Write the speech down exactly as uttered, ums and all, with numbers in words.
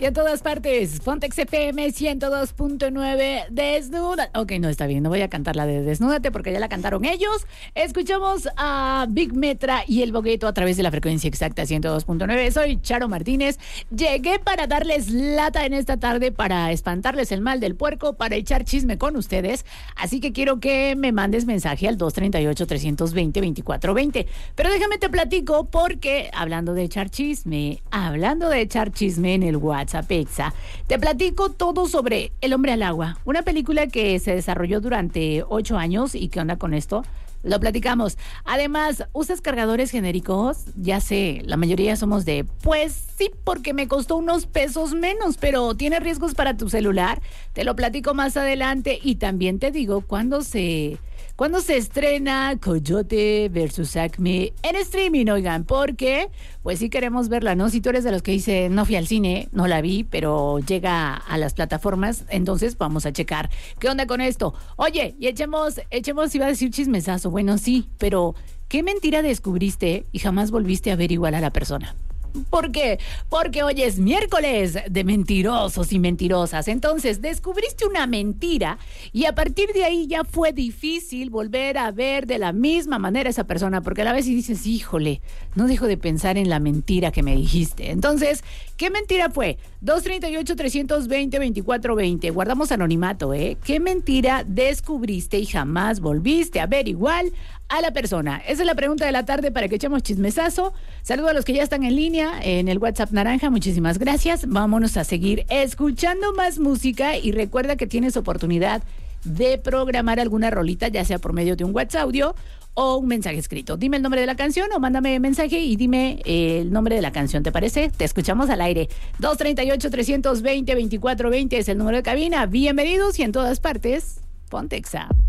Y a todas partes, Fontex F M ciento dos punto nueve, Desnuda. Ok, no, está bien, no voy a cantar la de Desnúdate porque ya la cantaron ellos. Escuchamos a Big Metra y El Bogueto a través de la frecuencia exacta ciento dos punto nueve. Soy Charo Martínez. Llegué para darles lata en esta tarde, para espantarles el mal del puerco, para echar chisme con ustedes. Así que quiero que me mandes mensaje al dos treinta y ocho, trescientos veinte, veinticuatro veinte. Pero déjame te platico porque, hablando de echar chisme, hablando de echar chisme en el WhatsApp Exa, te platico todo sobre El Hombre al Agua, una película que se desarrolló durante ocho años. ¿Y qué onda con esto? Lo platicamos. Además, ¿usas cargadores genéricos? Ya sé, la mayoría somos de, pues sí, porque me costó unos pesos menos, pero ¿tiene riesgos para tu celular? Te lo platico más adelante y también te digo cuándo se... ¿Cuándo se estrena Coyote versus Acme en streaming, oigan? Porque, pues sí queremos verla, ¿no? Si tú eres de los que dice, no fui al cine, no la vi, pero llega a las plataformas, entonces vamos a checar. ¿Qué onda con esto? Oye, y echemos, echemos, iba a decir chismesazo. Bueno, sí, pero ¿qué mentira descubriste y jamás volviste a ver igual a la persona? ¿Por qué? Porque hoy es miércoles de mentirosos y mentirosas. Entonces, descubriste una mentira y a partir de ahí ya fue difícil volver a ver de la misma manera a esa persona, porque a la vez dices, híjole, no dejo de pensar en la mentira que me dijiste. Entonces, ¿qué mentira fue? dos treinta y ocho, trescientos veinte, veinticuatro veinte. Guardamos anonimato, ¿eh? ¿Qué mentira descubriste y jamás volviste a ver igual a la persona? Esa es la pregunta de la tarde para que echemos chismesazo. Saludo a los que ya están en línea en el WhatsApp naranja. Muchísimas gracias. Vámonos a seguir escuchando más música y recuerda que tienes oportunidad de programar alguna rolita, ya sea por medio de un WhatsApp audio o un mensaje escrito. Dime el nombre de la canción o mándame mensaje y dime el nombre de la canción, ¿te parece? Te escuchamos al aire. dos treinta y ocho, trescientos veinte, veinticuatro veinte es el número de cabina. Bienvenidos y en todas partes, Ponte Exa.